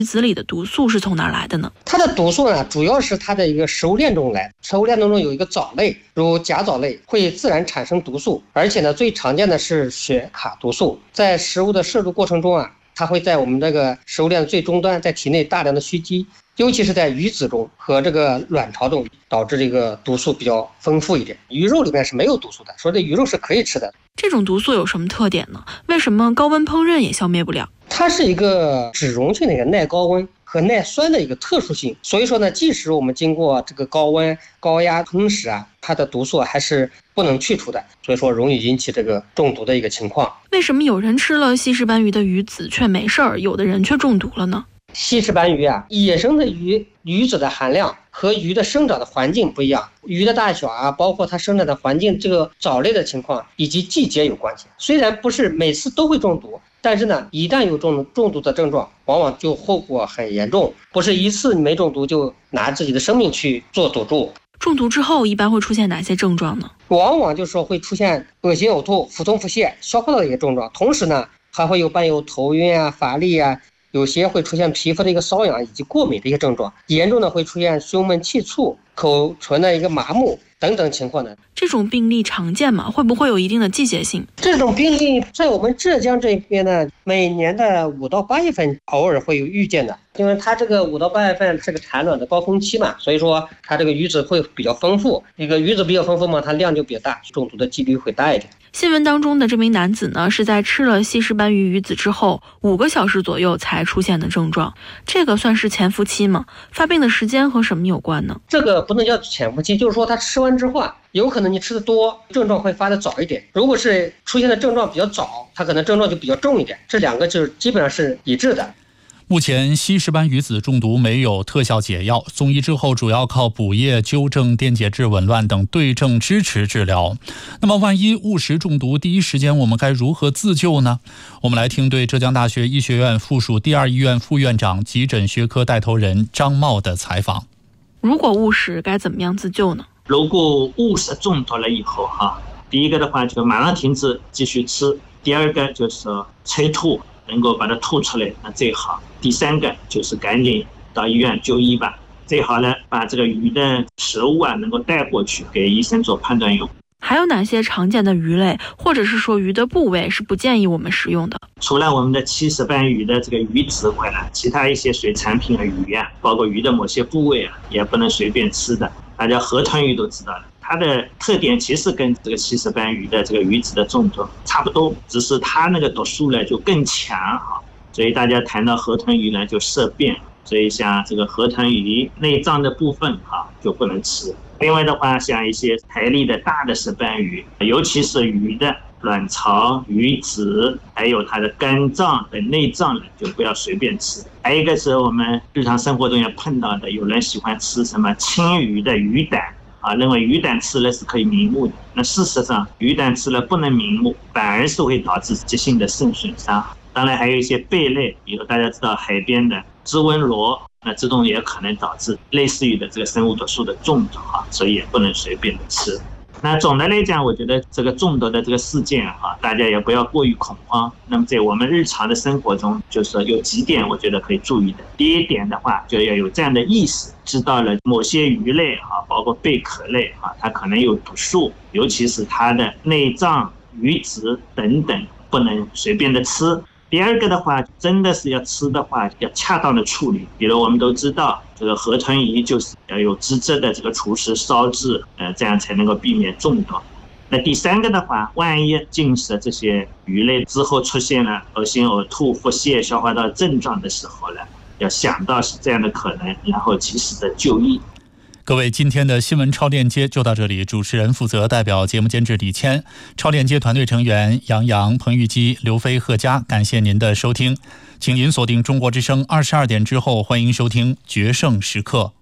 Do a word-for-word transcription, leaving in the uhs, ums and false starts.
鱼子里的毒素是从哪儿来的呢？ 它的毒素呢，主要是它的一个食物链中来。食物链当中有一个藻类，如甲藻类会自然产生毒素，而且呢，最常见的是血卡毒素。在食物的摄入过程中啊，它会在我们这个食物链的最终端，在体内大量的蓄积，尤其是在鱼子中和这个卵巢中，导致这个毒素比较丰富一点。鱼肉里面是没有毒素的，所以这鱼肉是可以吃的。 这种毒素有什么特点呢？为什么高温烹饪也消灭不了？ 它是一个脂溶性的一个耐高温和耐酸的一个特殊性，所以说呢，即使我们经过这个高温高压烹食啊，它的毒素还是不能去除的，所以说容易引起这个中毒的一个情况。 为什么有人吃了西施斑鱼的鱼子却没事儿，有的人却中毒了呢？ 西施斑鱼啊，野生的鱼鱼子的含量和鱼的生长的环境不一样，鱼的大小啊，包括它生长的环境，这个藻类的情况以及季节有关系。虽然不是每次都会中毒，但是呢，一旦有中中毒的症状，往往就后果很严重，不是一次没中毒就拿自己的生命去做赌注。 中毒之后一般会出现哪些症状呢？ 往往就是说会出现恶心呕吐、腹痛腹泻、消化道的一些症状，同时呢，还会有伴有头晕啊、乏力啊，有些会出现皮肤的一个瘙痒以及过敏的一个症状，严重的会出现胸闷气促、口唇的一个麻木等等情况呢。 这种病例常见吗？会不会有一定的季节性？ 这种病例在我们浙江这边呢，每年的五到八月份偶尔会有遇见的，因为它这个五到八月份是个产卵的高峰期嘛，所以说它这个鱼子会比较丰富，一个鱼子比较丰富嘛，它量就比较大，中毒的几率会大一点。 新闻当中的这名男子呢，是在吃了西施斑鱼鱼子之后五个小时左右才出现的症状，这个算是潜伏期吗？发病的时间和什么有关呢？ 这个不能叫潜伏期，就是说他吃完之后啊，有可能你吃的多，症状会发的早一点，如果是出现的症状比较早，它可能症状就比较重一点，这两个就是基本上是一致的。 目前西施斑鱼子中毒没有特效解药，送医之后主要靠补液、纠正电解质紊乱等对症支持治疗。那么万一误食中毒，第一时间我们该如何自救呢？我们来听对浙江大学医学院附属第二医院副院长、急诊学科带头人张茂的采访。 如果误食该怎么样自救呢？ 如果误食中毒了以后哈，第一个的话就马上停止继续吃，第二个就是催吐，能够把它吐出来那最好，第三个就是赶紧到医院就医吧，最好呢把这个鱼的食物啊能够带过去给医生做判断用。 还有哪些常见的鱼类或者是说鱼的部位是不建议我们食用的？ 除了我们的西施斑鱼的这个鱼子外呢，其他一些水产品的鱼啊，包括鱼的某些部位啊，也不能随便吃的。大家河豚鱼都知道了，它的特点其实跟这个西施斑鱼的这个鱼子的中毒差不多，只是它那个毒素呢就更强哈，所以大家谈到河豚鱼呢就色变，所以像这个河豚鱼内脏的部分哈就不能吃。另外的话，像一些台例的大的石斑鱼，尤其是鱼的卵巢、鱼子，还有它的肝脏等内脏呢，就不要随便吃。还有一个是我们日常生活中也碰到的，有人喜欢吃什么青鱼的鱼胆啊，认为鱼胆吃了是可以明目的。那事实上，鱼胆吃了不能明目，反而是会导致急性的肾损伤。当然还有一些贝类，比如大家知道海边的织纹螺，那这种也可能导致类似于的这个生物毒素的中毒哈，所以也不能随便的吃。那总的来讲，我觉得这个中毒的这个事件哈，大家也不要过于恐慌。那么在我们日常的生活中，就是有几点我觉得可以注意的。第一点的话，就要有这样的意识，知道了某些鱼类哈，包括贝壳类哈，它可能有毒素，尤其是它的内脏、鱼子等等，不能随便的吃。第二个的话，真的是要吃的话，要恰当的处理。比如我们都知道，这个河豚鱼就是要有资质的这个厨师烧制，呃，这样才能够避免中毒。那第三个的话，万一进食这些鱼类之后出现了恶心、呕吐、腹泻、消化道症状的时候呢，要想到是这样的可能，然后及时的就医。 各位，今天的新闻超链接就到这里。主持人负责，代表节目监制李谦，超链接团队成员杨洋、彭玉基、刘飞、贺佳，感谢您的收听。请您锁定中国之声二十二点之后，欢迎收听决胜时刻。